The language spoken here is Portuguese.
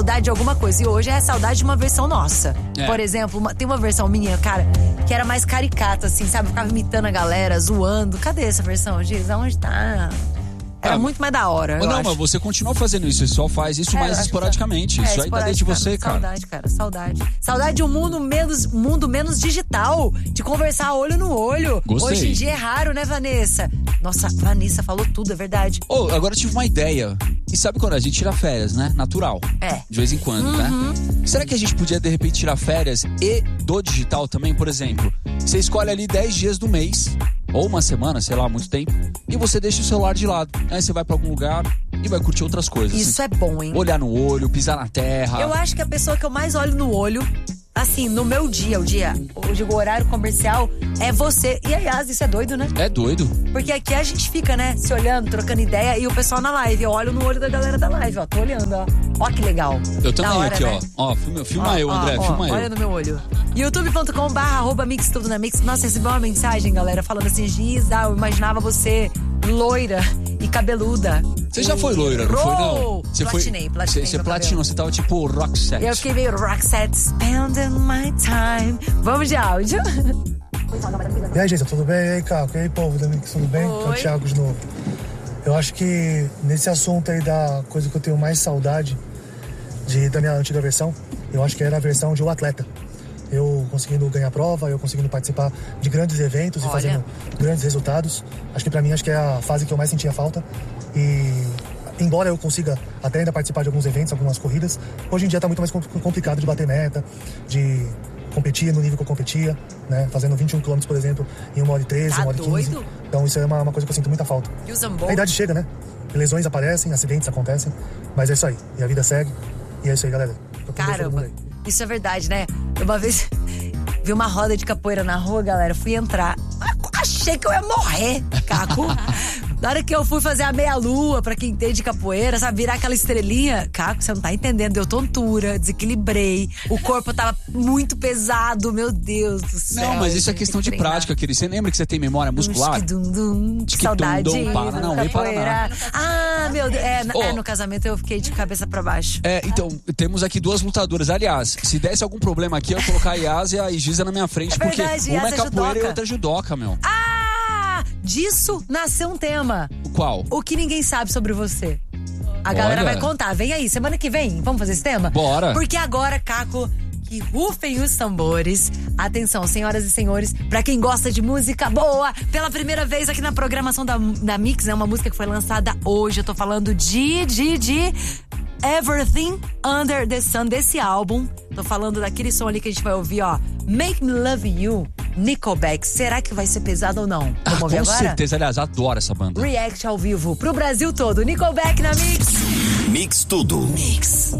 saudade de alguma coisa. E hoje é saudade de uma versão nossa. Por exemplo, tem uma versão minha, cara, que era mais caricata, assim, sabe? Eu ficava imitando a galera, zoando. Cadê essa versão, Giz? Aonde tá? Era muito mais da hora. Não, mas você continua fazendo isso, você só faz isso mais esporadicamente. Isso aí dá dentro de você, cara. Saudade, cara, saudade. Saudade de um mundo menos digital, de conversar olho no olho. Gostei. Hoje em dia é raro, né, Vanessa? Nossa, Vanessa falou tudo, é verdade. Agora eu tive uma ideia. E sabe quando a gente tira férias, né? Natural. De vez em quando, né? Será que a gente podia, de repente, tirar férias e do digital também? Por exemplo, você escolhe ali 10 dias do mês, ou uma semana, sei lá, muito tempo, e você deixa o celular de lado. Aí você vai pra algum lugar e vai curtir outras coisas. Isso assim. é bom, hein? Olhar no olho, pisar na terra. Eu acho que a pessoa que eu mais olho no olho, assim, no meu dia, o horário comercial, é você. E aliás, isso é doido, né? É doido. Porque aqui a gente fica, né, se olhando, trocando ideia, e o pessoal na live. Eu olho no olho da galera da live, ó. Tô olhando, ó. Ó que legal. Eu também hora, aqui, né? ó. Filma eu, André, filma eu. Olha no meu olho. youtube.com/mixtudonamix. Nossa, recebi uma mensagem, galera, falando assim: Giz, eu imaginava você loira e cabeluda. Você já foi loira, não foi, não? Platinei. Você platinou, você tava tipo Roxette. Eu fiquei meio Roxette, spending my time. Vamos de áudio. E aí, gente, tudo bem? E aí, Caco? E aí, povo da Mix, tudo bem? É o Thiago de novo. Eu acho que nesse assunto aí da coisa que eu tenho mais saudade da minha antiga versão, eu acho que era a versão de O Atleta. Eu conseguindo ganhar prova, eu conseguindo participar de grandes eventos e fazendo grandes resultados. Acho que pra mim, acho que é a fase que eu mais sentia falta. E embora eu consiga até ainda participar de alguns eventos, algumas corridas, hoje em dia tá muito mais complicado de bater meta, de competir no nível que eu competia, né? Fazendo 21 km, por exemplo, em 1h13, 1h15. Então isso é uma coisa que eu sinto muita falta. A idade chega, né? Lesões aparecem, acidentes acontecem, mas é isso aí. E a vida segue. E é isso aí, galera. Caramba, isso é verdade, né? Uma vez vi uma roda de capoeira na rua, galera, fui entrar. Achei que eu ia morrer, Caco. Na hora que eu fui fazer a meia-lua, pra quem entende de capoeira, sabe, virar aquela estrelinha, Caco, você não tá entendendo, deu tontura, desequilibrei, o corpo tava muito pesado, meu Deus do céu. Não, mas isso é questão de prática, querido. Você lembra que você tem memória muscular? Saudade. Paraná. Ah, meu Deus, no casamento eu fiquei de cabeça pra baixo. Então, temos aqui duas lutadoras. Aliás, se desse algum problema aqui, eu ia colocar a Yas e a Giza na minha frente, porque uma é capoeira e outra é judoca, meu. Disso nasceu um tema. Qual? O que ninguém sabe sobre você. A galera vai contar. Vem aí, semana que vem, vamos fazer esse tema? Bora. Porque agora, Caco, que rufem os tambores. Atenção, senhoras e senhores, pra quem gosta de música boa, pela primeira vez aqui na programação da Mix, é uma música que foi lançada hoje. Eu tô falando de Everything Under the Sun, desse álbum. Tô falando daquele som ali que a gente vai ouvir, ó. Make Me Love You, Nickelback. Será que vai ser pesado ou não? Vamos ouvir agora? Com certeza, aliás, adoro essa banda. React ao vivo pro Brasil todo. Nickelback na Mix. Mix tudo. Mix.